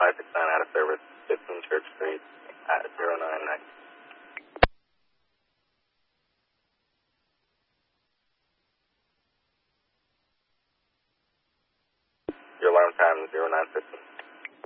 569 out of service, 15 Church Street at 099. Your alarm time is 0915.